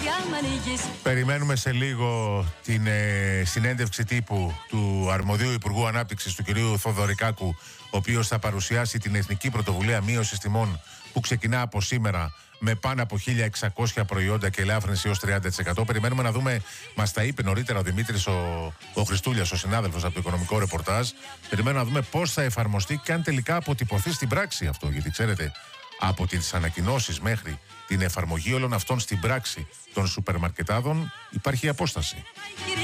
Περιμένουμε σε λίγο την συνέντευξη τύπου του αρμοδίου Υπουργού Ανάπτυξης, του κυρίου Θοδωρικάκου, ο οποίος θα παρουσιάσει την Εθνική Πρωτοβουλία Μείωσης Τιμών που ξεκινά από σήμερα με πάνω από 1.600 προϊόντα και ελάφρυνση έως 30%. Περιμένουμε να δούμε, μας τα είπε νωρίτερα ο Δημήτρης ο Χριστούλιας, ο συνάδελφος από το Οικονομικό Ρεπορτάζ. Περιμένουμε να δούμε πώς θα εφαρμοστεί και αν τελικά αποτυπωθεί στην πράξη αυτό. Γιατί ξέρετε, από τις ανακοινώσεις μέχρι την εφαρμογή όλων αυτών στην πράξη των σούπερ μαρκετάδων υπάρχει απόσταση.